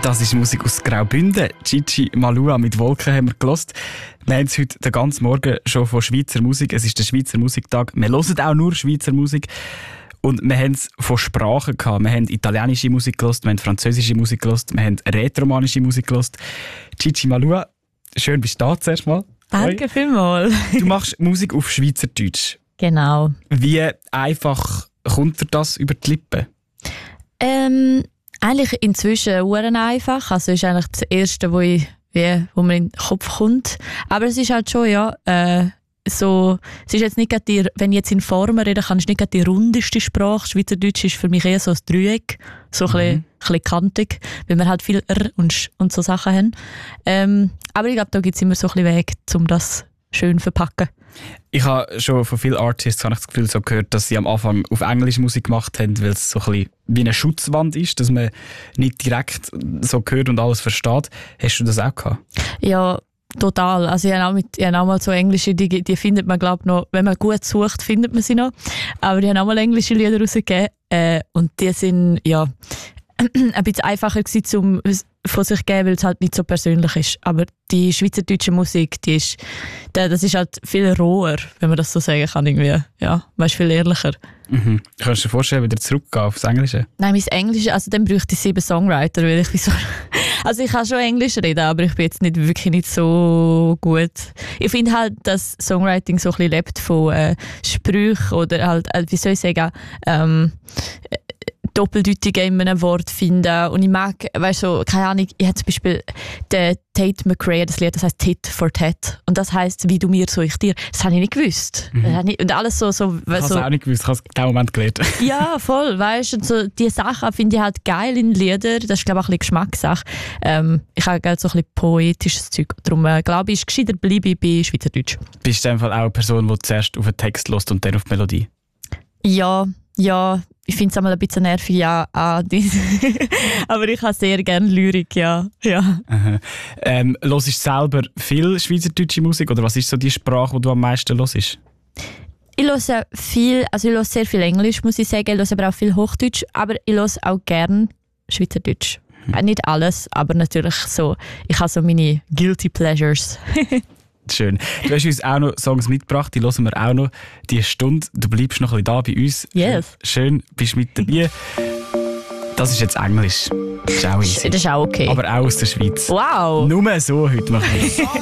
Das ist Musik aus Graubünden. Gigi Malua mit Wolken haben wir gehört. Wir haben es heute den ganzen Morgen schon von Schweizer Musik. Es ist der Schweizer Musiktag. Wir hören auch nur Schweizer Musik. Und wir haben es von Sprachen gehabt. Wir haben italienische Musik gehört, wir haben französische Musik gehört, wir haben rätoromanische Musik gehört. Gigi Malua, schön bist du da zuerst mal. Danke vielmals. Du machst Musik auf Schweizerdeutsch. Genau. Wie einfach kommt dir das über die Lippen? Eigentlich inzwischen sehr einfach. Also ist eigentlich das Erste, wo mir in den Kopf kommt. Aber es ist halt schon, so, es ist jetzt nicht gerade die, wenn ich jetzt in Formen rede, kann ich nicht gerade die rundeste Sprache. Schweizerdeutsch ist für mich eher so ein Dreieck, so ein bisschen kantig, weil wir halt viel R und so Sachen haben. Aber ich glaube, da gibt es immer so ein bisschen Weg, um das schön zu verpacken. Ich habe schon von vielen Artists das Gefühl so gehört, dass sie am Anfang auf Englisch Musik gemacht haben, weil es so ein bisschen wie eine Schutzwand ist, dass man nicht direkt so hört und alles versteht. Hast du das auch gehabt? Ja, total. Also ich habe auch mal so englische, die findet man, glaube ich, noch, wenn man gut sucht, findet man sie noch. Aber die haben auch mal englische Lieder rausgegeben und die sind ein bisschen einfacher gewesen, zum von sich geben, weil es halt nicht so persönlich ist. Aber die schweizerdeutsche Musik, das ist halt viel roher, wenn man das so sagen kann. Irgendwie. Ja, man ist viel ehrlicher. Mhm. Kannst du dir vorstellen, wieder zurückgehen aufs Englische? Nein, mein Englische, also dann bräuchte ich 7 Songwriter, weil ich so... Also ich kann schon Englisch reden, aber ich bin jetzt nicht so gut. Ich finde halt, dass Songwriting so ein bisschen lebt von Sprüchen oder halt, wie soll ich sagen, Doppeldeutige in einem Wort finden. Und ich mag, weißt du, so, keine Ahnung, ich habe zum Beispiel den Tate McRae, das Lied, das heisst Tit for Tat. Und das heisst, wie du mir, so ich dir. Das habe ich nicht gewusst. Und alles so... Ich habe es auch nicht gewusst, ich habe es in dem Moment gelernt. Ja, voll, weißt du. Und so, die Sachen finde ich halt geil in Liedern. Das ist, glaube ich, auch ein bisschen Geschmackssache. Ich habe gerne so ein bisschen poetisches Zeug. Darum glaube ich, ist gescheiter bleibe ich bei Schweizerdeutsch. Bist du in dem Fall auch eine Person, die zuerst auf den Text hört und dann auf die Melodie? Ja, ich finde es einmal ein bisschen nervig, ja. Aber ich habe sehr gerne Lyrik, ja. Hörst du selber viel schweizerdeutsche Musik oder was ist so die Sprache, die du am meisten hörst? Ich höre sehr viel Englisch, muss ich sagen. Ich höre aber auch viel Hochdeutsch, aber ich höre auch gerne Schweizerdeutsch. Nicht alles, aber natürlich so. Ich habe so meine Guilty Pleasures. Schön. Du hast uns auch noch Songs mitgebracht, die hören wir auch noch. Die Stunde, du bleibst noch ein bisschen da bei uns. Yes. Schön, bist mit dabei. Das ist jetzt Englisch. Das ist auch easy. Das ist auch okay. Aber auch aus der Schweiz. Wow. Nur so heute machen wir.